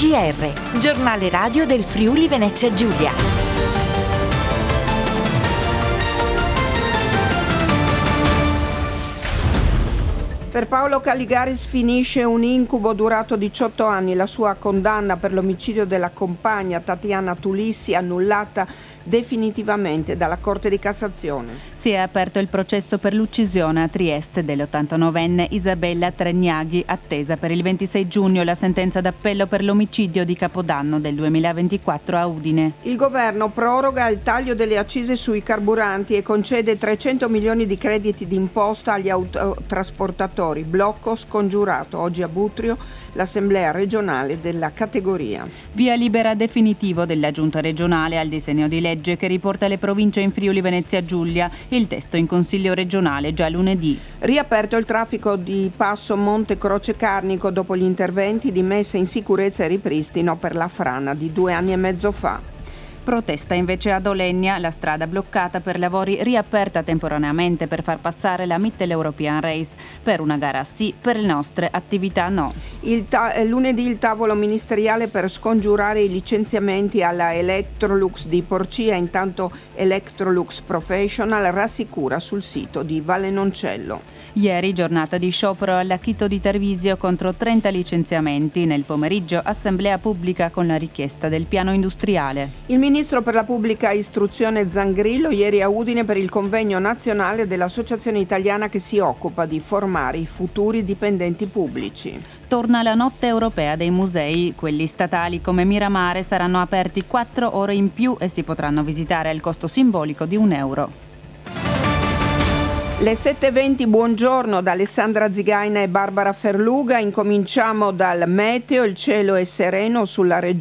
GR, giornale radio del Friuli Venezia Giulia. Per Paolo Caligaris finisce un incubo durato 18 anni. La sua condanna per l'omicidio della compagna Tatiana Tulissi annullata definitivamente dalla Corte di Cassazione. Si è aperto il processo per l'uccisione a Trieste dell'89enne Isabella Tregnaghi, attesa per il 26 giugno la sentenza d'appello per l'omicidio di Capodanno del 2024 a Udine. Il governo proroga il taglio delle accise sui carburanti e concede 300 milioni di crediti d'imposta agli autotrasportatori. Blocco scongiurato oggi a Butrio l'assemblea regionale della categoria. Via libera definitivo della giunta regionale al disegno di legge che riporta le province in Friuli Venezia Giulia. Il testo in consiglio regionale già lunedì. Riaperto il traffico di Passo Monte Croce Carnico dopo gli interventi di messa in sicurezza e ripristino per la frana di 2 anni e mezzo fa. Protesta invece ad Olenia, la strada bloccata per lavori riaperta temporaneamente per far passare la Mitteleuropean Race. Per una gara sì, per le nostre attività no. Lunedì il tavolo ministeriale per scongiurare i licenziamenti alla Electrolux di Porcia, intanto Electrolux Professional rassicura sul sito di Vallenoncello. Ieri giornata di sciopero all'Acchito di Tarvisio contro 30 licenziamenti. Nel pomeriggio assemblea pubblica con la richiesta del piano industriale. Il ministro per la pubblica istruzione Zangrillo ieri a Udine per il convegno nazionale dell'associazione italiana che si occupa di formare i futuri dipendenti pubblici. Torna la notte europea dei musei. Quelli statali come Miramare saranno aperti 4 ore in più e si potranno visitare al costo simbolico di €1. Le 7:20, buongiorno da Alessandra Zigaina e Barbara Ferluga. Incominciamo dal meteo. Il cielo è sereno sulla regione